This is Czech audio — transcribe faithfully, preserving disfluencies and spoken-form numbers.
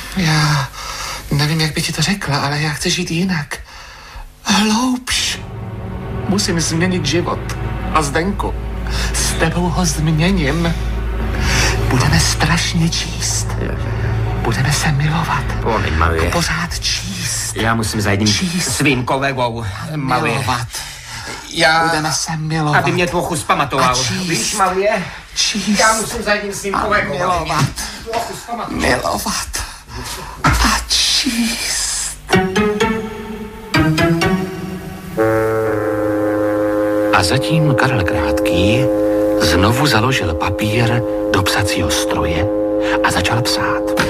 Já nevím, jak by ti to řekla, ale já chci žít jinak. Hloubš. Musím změnit život. A Zdenku, s tebou ho změním. Budeme strašně číst. Budeme se milovat. Pomeň, Marie. Pořád číst. Já musím za jedním číst. svým kolegou, Marie. Milovat. Já... Budeme se milovat. Aby mě trochu zpamatoval. Víš, Marie? Číst. Já musím za jedním svým kolegou. Milovat. Trochu zpamatoval. Milovat. A číst. A zatím Karel Krátký znovu založil papír do psacího stroje a začal psát.